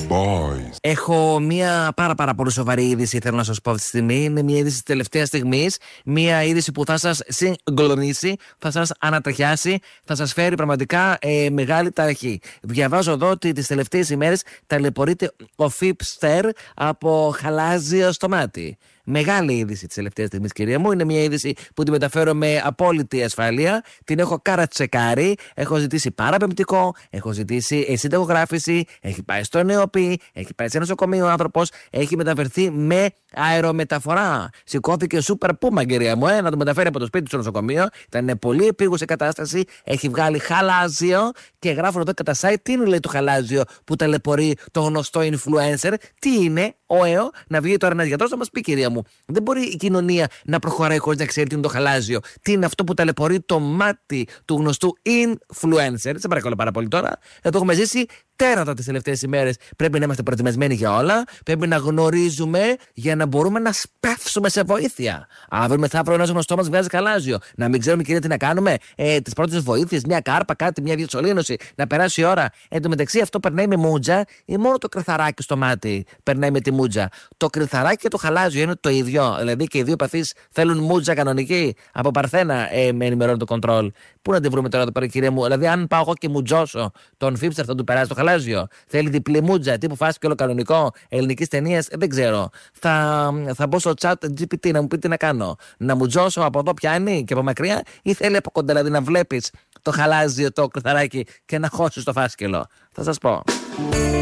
boys. Έχω μια πάρα πολύ σοβαρή είδηση, θέλω να σας πω αυτή τη στιγμή. Είναι μια είδηση της τελευταίας στιγμής. Μια είδηση που θα σας συγκλονίσει, θα σας ανατριχιάσει, θα σας φέρει πραγματικά μεγάλη ταραχή. Διαβάζω εδώ ότι τις τελευταίες ημέρες ταλαιπωρείται ο Φιπστερ από χαλάζιο στο μάτι. Μεγάλη είδηση της τελευταίας στιγμής, κυρία μου. Είναι μια είδηση που τη μεταφέρω με απόλυτη ασφάλεια. Την έχω καρατσεκάρει. Έχω ζητήσει παραπεμπτικό. Έχω ζητήσει συνταγογράφηση. Έχει πάει στο ΝΕΟΠΗ. Έχει πάει σε νοσοκομείο ο άνθρωπος. Έχει μεταφερθεί με αερομεταφορά. Σηκώθηκε σούπερ πούμα, κυρία μου, να το μεταφέρει από το σπίτι του στο νοσοκομείο. Ήταν πολύ επίγουσα κατάσταση. Έχει βγάλει χαλάζιο. Και γράφουν εδώ κατά site τι είναι, λέει, το χαλάζιο που ταλαιπωρεί το γνωστό influencer. Τι είναι, ωεο, να βγει τώρα ένας γιατρός να μας πει, κυρία μου. Δεν μπορεί η κοινωνία να προχωράει χωρίς να ξέρει τι είναι το χαλάζιο. Τι είναι αυτό που ταλαιπωρεί το μάτι του γνωστού influencer. Σε παρακαλώ πάρα πολύ τώρα. Θα το έχουμε ζήσει τέρατα τις τελευταίες ημέρες. Πρέπει να είμαστε προετοιμασμένοι για όλα. Πρέπει να γνωρίζουμε για να μπορούμε να σπεύσουμε σε βοήθεια. Αύριο μεθαύριο ένας γνωστό μας βγάζει χαλάζιο. Να μην ξέρουμε, κυρία, τι να κάνουμε. Τις πρώτες βοήθειες, μια κάρπα, κάτι, μια διασωλήνωση. Να περάσει η ώρα. Εν τω μεταξύ αυτό περνάει με μούτζα ή μόνο το κρυθαράκι στο μάτι περνάει με τη μούτζα. Το κρυθαράκι και το χαλάζιο είναι το ίδιο. Δηλαδή και οι δύο παθείς θέλουν μούτζα κανονική. Από Παρθένα με ενημερώνει το κοντρόλ. Πού να τη βρούμε τώρα το πέρα, κυρία μου. Δηλαδή, αν πάω εγώ και μουτζώσω τον Φίπστερ, θα του περάσει το χαλάζιο. Θέλει διπλή μούτζα, τύπου φάση και όλο κανονικό ελληνικής ταινίας. Δεν ξέρω. Θα μπω στο chat GPT να μου πει τι να κάνω. Να μουτζώσω από εδώ πιάνει και από μακριά, ή θέλει από κοντά, δηλαδή να βλέπεις το χαλάζιο, το κρυθαράκι και να χώσεις το φάσκελο. Θα σας πω.